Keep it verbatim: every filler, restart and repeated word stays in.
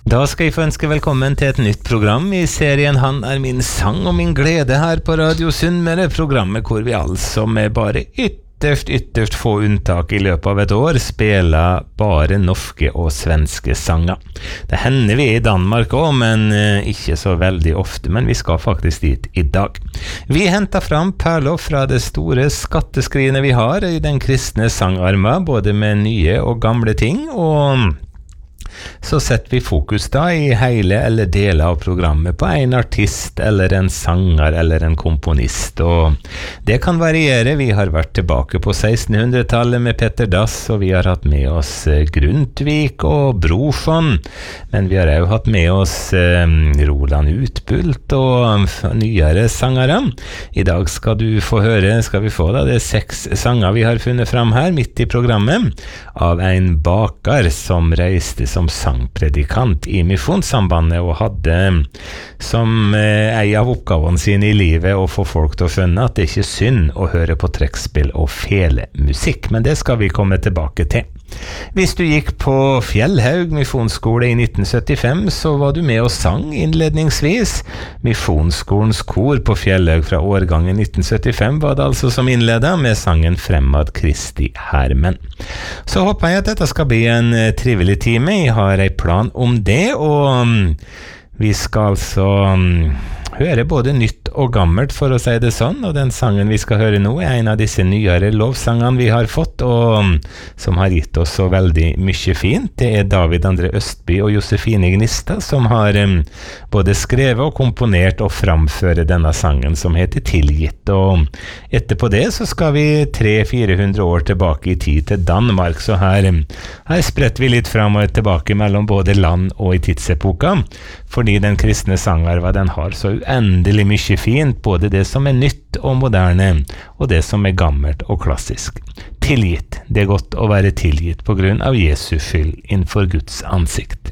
Da skal jeg få ønske velkommen til et nytt program i serien Han er min sang og min glede her på Radio Sunnmøre, programmet hvor vi altså med bare ytterst, ytterst få unntak i løpet av et år spiller bare norske og svenske sanger. Det hender vi i Danmark også, men ikke så veldig ofte, men vi skal faktisk dit i dag. Vi hentet fram perler fra det store skatteskrinet vi har i den kristne sangarma, både med nye og gamle ting, og så setter vi fokus da i hele eller deler av programmet på en artist eller en sanger eller en komponist, og det kan variere. Vi har vært tilbake på sekstenhundretallet med Petter Dass, og vi har hatt med oss Grundtvig og Brorsson, men vi har også hatt med oss eh, Roland Utbult og nyere sangere. I dag skal du få høre, skal vi få da, det er seks sanger vi har funnet fram her midt i programmet, av en baker som reiste som sangpredikant i Misjonssambandet og hadde som eh, en av oppgavene sine i livet å få folk til å skjønne at det ikke er synd å høre på trekkspill og felemusikk, men det skal vi komme tilbake til. Hvis du gikk på Fjellhaug Misjonsskole i nitten syttifem, så var du med og sang innledningsvis. Misjonsskolens kor på Fjellhaug fra årgangen nitten syttifem var det altså som innledet med sangen Fremad Kristi Hermen. Så håper jeg at dette skal bli en trivelig time. Jeg har en plan om det, og vi skal altså høre både nytt og gammelt, for å si det sånn, og den sangen vi skal høre nå er en av disse nyere lovsangene vi har fått, og som har gitt oss så veldig mye fint. Det er David André Østby og Josefine Gnista som har um, både skrevet og komponert og framføre denne sangen som heter Tilgitt, og etterpå det så skal vi tre-fire hundre år tilbake i tid til Danmark, så her, um, her spretter vi litt fram og tilbake mellom både land og i tidsepoka, fordi den kristne sangarva den har så uendelig mye fint, både det som er nytt og moderne, og det som er gammelt og klassisk. Tilgitt, det er godt å være tilgitt på grunn av Jesu skyld innenfor Guds ansikt.